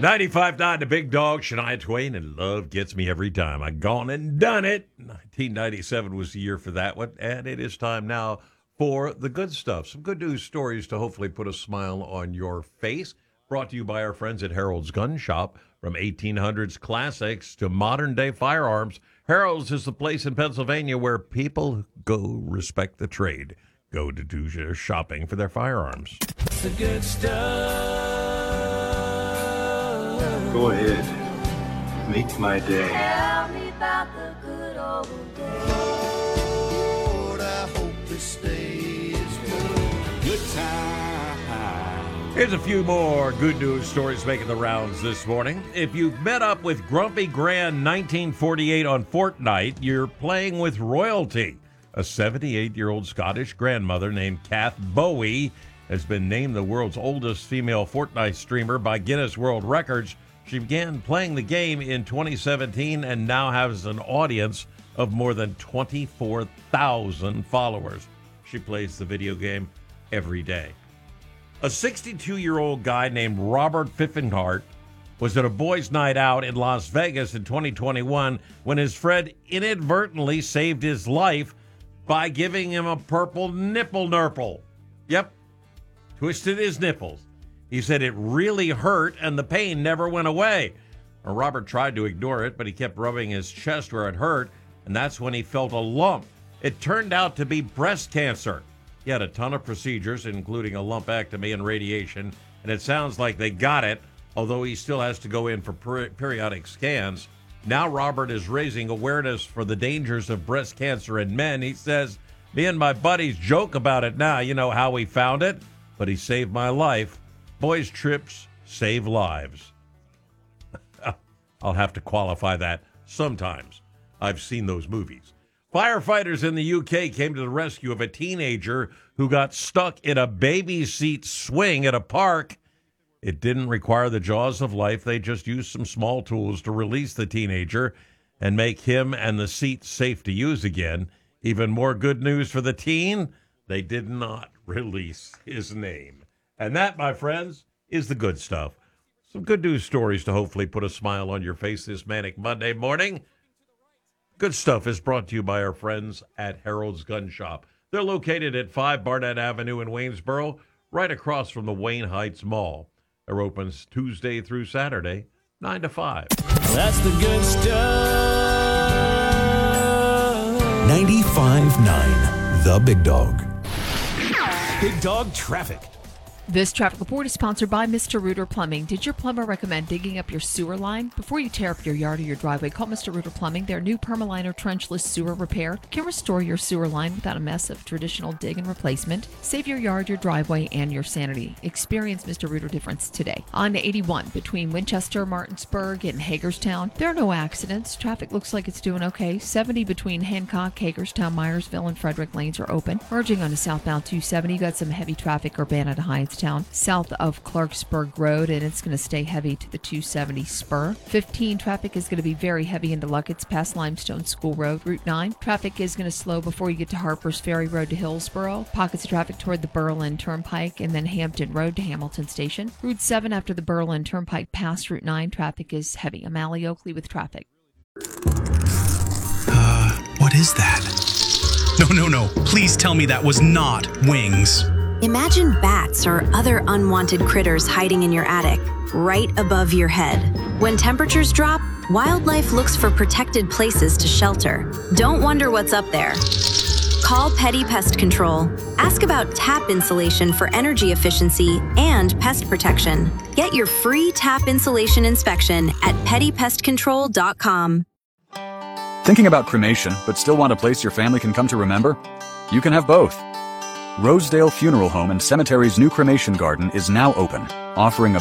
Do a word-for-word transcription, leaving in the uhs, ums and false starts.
ninety-five point nine, The Big Dog, Shania Twain, and Love Gets Me Every Time. I've gone and done it. nineteen ninety-seven was the year for that one, and it is time now for the good stuff. Some good news stories to hopefully put a smile on your face. Brought to you by our friends at Harold's Gun Shop. From eighteen hundreds classics to modern-day firearms, Harold's is the place in Pennsylvania where people go respect the trade. Go to do their shopping for their firearms. The good stuff. Go ahead. Make my day. Tell me about the good old days. Lord, I hope this stays good. Good time. Here's a few more good news stories making the rounds this morning. If you've met up with Grumpy Grand nineteen forty-eight on Fortnite, you're playing with royalty. A seventy-eight-year-old Scottish grandmother named Kath Bowie has been named the world's oldest female Fortnite streamer by Guinness World Records. She began playing the game in twenty seventeen and now has an audience of more than twenty-four thousand followers. She plays the video game every day. A sixty-two-year-old guy named Robert Pfiffenhart was at a boys' night out in Las Vegas in twenty twenty-one when his friend inadvertently saved his life by giving him a purple nipple nurple. Yep, twisted his nipples. He said it really hurt and the pain never went away. Well, Robert tried to ignore it, but he kept rubbing his chest where it hurt, and that's when he felt a lump. It turned out to be breast cancer. He had a ton of procedures, including a lumpectomy and radiation, and it sounds like they got it, although he still has to go in for per- periodic scans. Now Robert is raising awareness for the dangers of breast cancer in men. He says, me and my buddies joke about it now. You know how we found it? But he saved my life. Boys' trips save lives. I'll have to qualify that sometimes. I've seen those movies. Firefighters in the U K came to the rescue of a teenager who got stuck in a baby seat swing at a park. It didn't require the jaws of life. They just used some small tools to release the teenager and make him and the seat safe to use again. Even more good news for the teen, they did not release his name. And that, my friends, is the good stuff. Some good news stories to hopefully put a smile on your face this manic Monday morning. Good stuff is brought to you by our friends at Harold's Gun Shop. They're located at five Barnett Avenue in Waynesboro, right across from the Wayne Heights Mall. They're open Tuesday through Saturday, nine to five. That's the good stuff. ninety-five point nine, The Big Dog. Big Dog Traffic. This traffic report is sponsored by Mister Rooter Plumbing. Did your plumber recommend digging up your sewer line? Before you tear up your yard or your driveway, call Mister Rooter Plumbing. Their new Permaliner trenchless sewer repair can restore your sewer line without a mess of traditional dig and replacement. Save your yard, your driveway, and your sanity. Experience Mister Rooter difference today. On eighty-one between Winchester, Martinsburg, and Hagerstown, there are no accidents. Traffic looks like it's doing okay. seventy between Hancock, Hagerstown, Myersville, and Frederick lanes are open. Merging on a southbound two seventy, you got some heavy traffic Urbana to Heights Town, south of Clarksburg Road, and it's going to stay heavy to the two seventy spur. fifteen traffic is going to be very heavy into Luckett's past Limestone School Road. Route nine traffic is going to slow before you get to Harper's Ferry Road to Hillsboro. Pockets of traffic toward the Berlin Turnpike and then Hampton Road to Hamilton Station. Route seven after the Berlin Turnpike past Route nine, traffic is heavy. Amali Oakley with traffic. Uh, what is that? No, no, no. Please tell me that was not wings. Imagine bats or other unwanted critters hiding in your attic, right above your head. When temperatures drop, wildlife looks for protected places to shelter. Don't wonder what's up there. Call Petty Pest Control. Ask about tap insulation for energy efficiency and pest protection. Get your free tap insulation inspection at petty pest control dot com. Thinking about cremation, but still want a place your family can come to remember? You can have both. Rosedale Funeral Home and Cemetery's new cremation garden is now open, offering a